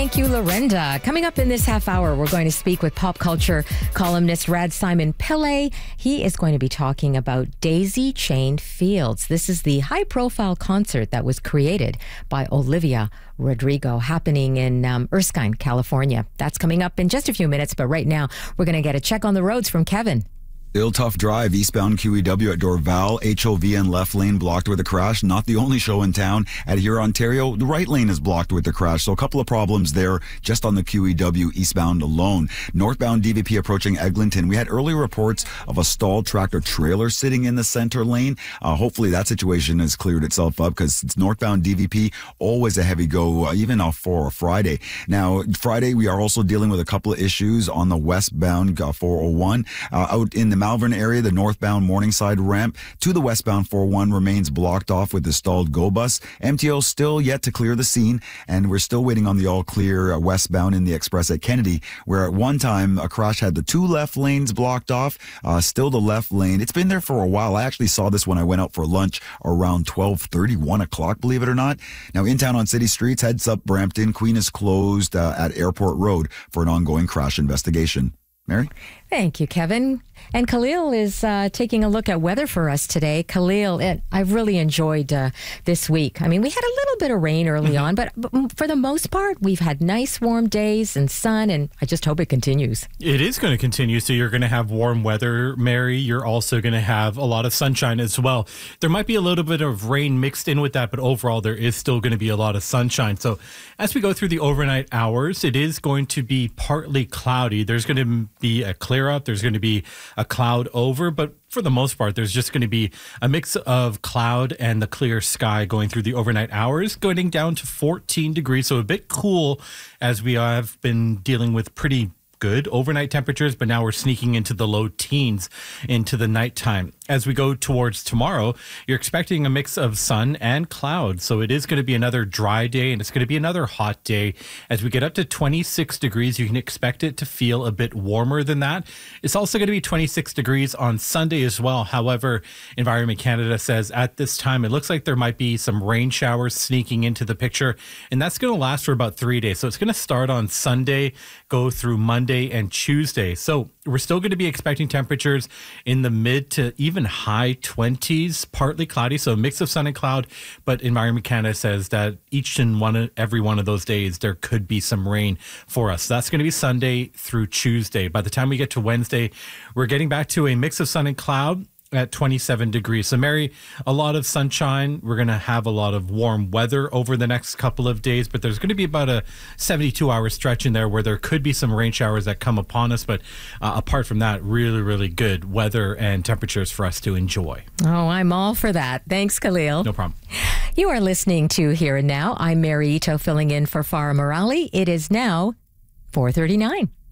Thank you, Lorenda. Coming up in this half hour, we're going to speak with pop culture columnist Rad Simon Pillay. He is going to be talking about Daisy Chain Fields. This is the high-profile concert that was created by Olivia Rodrigo, happening in Erskine, California. That's coming up in just a few minutes, but right now, we're going to get a check on the roads from Kevin. Still tough drive, eastbound QEW at Dorval, HOV left lane blocked with a crash. Not the only show in town. At here, Ontario, the right lane is blocked with the crash. So a couple of problems there just on the QEW eastbound alone. Northbound DVP approaching Eglinton. We had earlier reports of a stalled tractor trailer sitting in the center lane. Hopefully that situation has cleared itself up because it's northbound DVP, always a heavy go, even for a Friday. Now, Friday, we are also dealing with a couple of issues on the westbound 401. Out in the Malvern area, the northbound Morningside ramp to the westbound 401 remains blocked off with the stalled GO bus. MTO still yet to clear the scene, and we're still waiting on the all clear westbound in the express at Kennedy, where at one time a crash had the two left lanes blocked off. Still the left lane. It's been there for a while. I actually saw this when I went out for lunch around 12:30, 1 o'clock, believe it or not. Now, in town on city streets, heads up Brampton. Queen is closed at Airport Road for an ongoing crash investigation. Mary? Thank you, Kevin. And Khalil is taking a look at weather for us today. Khalil, I've really enjoyed this week. I mean, we had a little bit of rain early on, but for the most part, we've had nice warm days and sun, and I just hope it continues. It is going to continue. So you're going to have warm weather, Mary. You're also going to have a lot of sunshine as well. There might be a little bit of rain mixed in with that, but overall, there is still going to be a lot of sunshine. So as we go through the overnight hours, it is going to be partly cloudy. There's going to be a clear up. There's going to be a cloud over, but for the most part, there's just going to be a mix of cloud and the clear sky going through the overnight hours, going down to 14 degrees. So a bit cool as we have been dealing with pretty good overnight temperatures, but now we're sneaking into the low teens into the nighttime. As we go towards tomorrow, you're expecting a mix of sun and cloud. So it is going to be another dry day, and it's going to be another hot day. As we get up to 26 degrees, you can expect it to feel a bit warmer than that. It's also going to be 26 degrees on Sunday as well. However, Environment Canada says at this time, it looks like there might be some rain showers sneaking into the picture, and that's going to last for about 3 days. So it's going to start on Sunday, go through Monday and Tuesday. So we're still going to be expecting temperatures in the mid to even high 20s, partly cloudy, so a mix of sun and cloud. But Environment Canada says that each and every one of those days, there could be some rain for us. That's going to be Sunday through Tuesday. By the time we get to Wednesday, we're getting back to a mix of sun and cloud at 27 degrees. So, Mary, a lot of sunshine. We're going to have a lot of warm weather over the next couple of days, but there's going to be about a 72-hour stretch in there where there could be some rain showers that come upon us. But apart from that, really, really good weather and temperatures for us to enjoy. Oh, I'm all for that. Thanks, Khalil. No problem. You are listening to Here and Now. I'm Mary Ito filling in for Farah Morali. It is now 4:39.